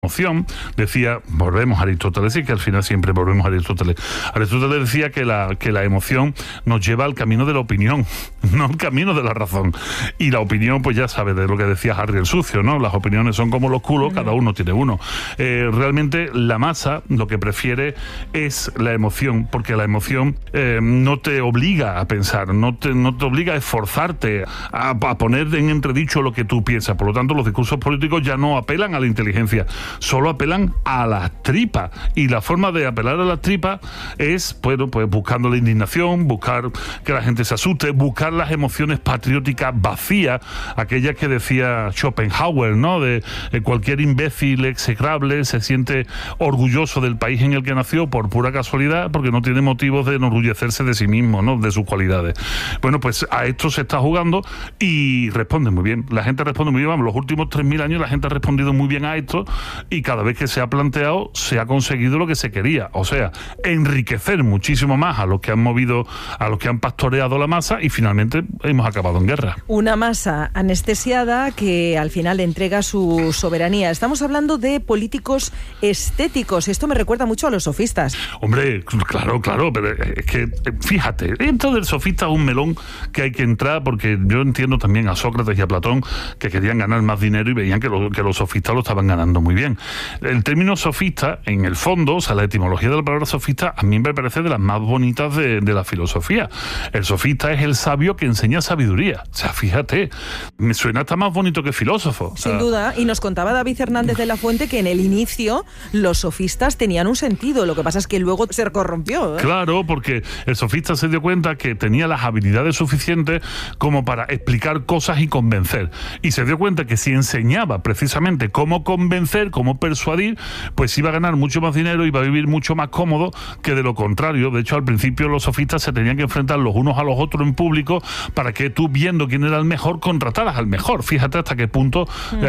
emoción, decía, volvemos a Aristóteles, y que al final siempre volvemos a Aristóteles. Aristóteles decía que la emoción nos lleva al camino de la opinión, no al camino de la razón. Y la opinión, pues ya sabes de lo que decía Harry el Sucio, ¿no? Las opiniones son como los culos, cada uno tiene uno. Realmente la masa lo que prefiere es la emoción, porque la emoción no te obliga a pensar, no te obliga a esforzarte, a poner en entredicho lo que tú piensas. Por lo tanto, los discursos políticos ya no apelan a la inteligencia, solo apelan a las tripas, y la forma de apelar a las tripas es, bueno, pues buscando la indignación, buscar que la gente se asuste, buscar las emociones patrióticas vacías, aquellas que decía Schopenhauer, ¿no? De cualquier imbécil execrable se siente orgulloso del país en el que nació por pura casualidad, porque no tiene motivos de enorgullecerse de sí mismo, ¿no? De sus cualidades. Bueno, pues a esto se está jugando y responde muy bien. La gente responde muy bien. Vamos, los últimos 3.000 años la gente ha respondido muy bien a esto, y cada vez que se ha planteado se ha conseguido lo que se quería, o sea, enriquecer muchísimo más a los que han movido, a los que han pastoreado la masa, y finalmente hemos acabado en guerra. Una masa anestesiada que al final entrega su soberanía. Estamos hablando de políticos estéticos. Esto me recuerda mucho a los sofistas. Hombre, claro, pero es que, fíjate, dentro del sofista es un melón que hay que entrar, porque yo entiendo también a Sócrates y a Platón, que querían ganar más dinero y veían que los sofistas lo estaban ganando muy bien. El término sofista, en el fondo, o sea, la etimología de la palabra sofista, a mí me parece de las más bonitas de la filosofía. El sofista es el sabio que enseña sabiduría. O sea, fíjate, me suena hasta más bonito que filósofo. Sin duda, y nos contaba David Hernández de la Fuente que en el inicio los sofistas tenían un sentido, lo que pasa es que luego se corrompió, ¿eh? Claro, porque el sofista se dio cuenta que tenía las habilidades suficientes como para explicar cosas y convencer. Y se dio cuenta que si enseñaba precisamente cómo convencer, cómo persuadir, pues iba a ganar mucho más dinero, iba a vivir mucho más cómodo que de lo contrario. De hecho, al principio los sofistas se tenían que enfrentar los unos a los otros en público para que tú, viendo quién era el mejor, contrataras al mejor. Fíjate hasta qué punto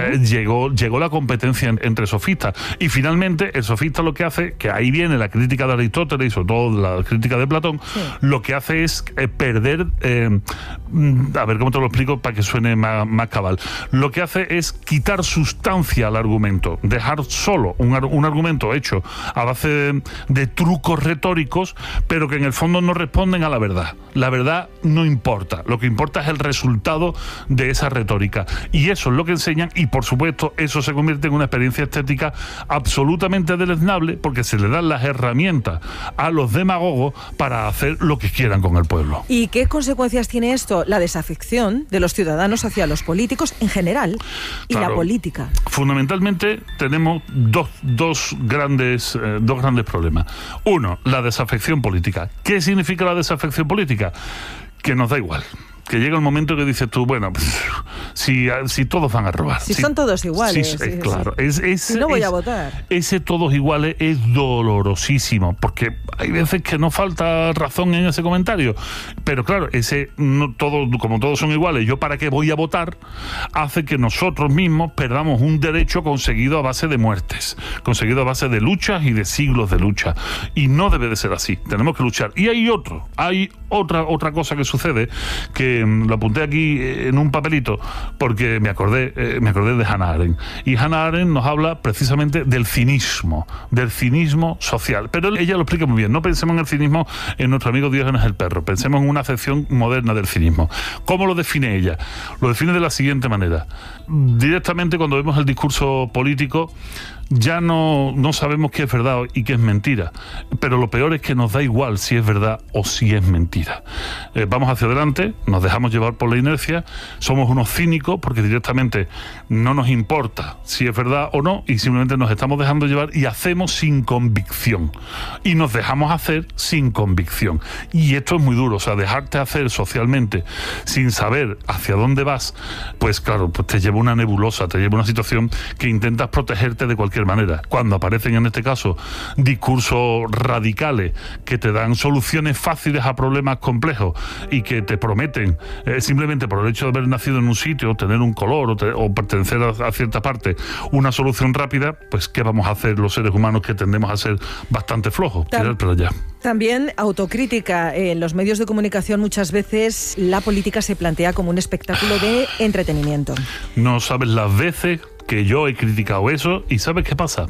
llegó la competencia entre sofistas. Y finalmente el sofista lo que hace, que ahí viene la crítica de Aristóteles y sobre todo la crítica de Platón, lo que hace es perder, a ver cómo te lo explico para que suene más cabal, lo que hace es quitar sustancia al argumento, dejar solo un argumento hecho a base de trucos retóricos, pero que en el fondo no responden a la verdad. La verdad no importa, lo que importa es el resultado de esa retórica, y eso es lo que enseñan, y por supuesto eso se convierte en una experiencia estética absolutamente deleznable, porque se le dan las herramientas a los demagogos para hacer lo que quieran con el pueblo. ¿Y qué consecuencias tiene esto? La desafección de los ciudadanos hacia los políticos en general y la política. Fundamentalmente tenemos dos grandes problemas. Uno, la desafección política. ¿Qué significa la desafección política? Que nos da igual. Que llega el momento que dices tú, bueno, pues, si todos van a robar. Si son todos iguales. Sí, claro. Si no voy a votar. Ese todos iguales es dolorosísimo, porque hay veces que no falta razón en ese comentario. Pero claro, como todos son iguales, yo para qué voy a votar, hace que nosotros mismos perdamos un derecho conseguido a base de muertes, conseguido a base de luchas y de siglos de lucha. Y no debe de ser así. Tenemos que luchar. Y hay otra cosa que sucede, que lo apunté aquí en un papelito porque me acordé de Hannah Arendt, y Hannah Arendt nos habla precisamente del cinismo social, pero ella lo explica muy bien. No pensemos en el cinismo en nuestro amigo Diógenes el perro, pensemos en una acepción moderna del cinismo. ¿Cómo lo define ella? Lo define de la siguiente manera: directamente, cuando vemos el discurso político, ya no sabemos qué es verdad y qué es mentira, pero lo peor es que nos da igual si es verdad o si es mentira. Vamos hacia adelante, nos dejamos llevar por la inercia, somos unos cínicos porque directamente no nos importa si es verdad o no, y simplemente nos estamos dejando llevar y hacemos sin convicción, y nos dejamos hacer sin convicción, y esto es muy duro. O sea, dejarte hacer socialmente sin saber hacia dónde vas, pues claro, pues te lleva una nebulosa, te lleva una situación que intentas protegerte de cualquier manera. Cuando aparecen, en este caso, discursos radicales que te dan soluciones fáciles a problemas complejos y que te prometen, simplemente por el hecho de haber nacido en un sitio, tener un color o pertenecer a cierta parte, una solución rápida, pues ¿qué vamos a hacer los seres humanos, que tendemos a ser bastante flojos? Tirar para allá. También autocrítica. En los medios de comunicación muchas veces la política se plantea como un espectáculo de entretenimiento. No sabes las veces que yo he criticado eso y ¿sabes qué pasa?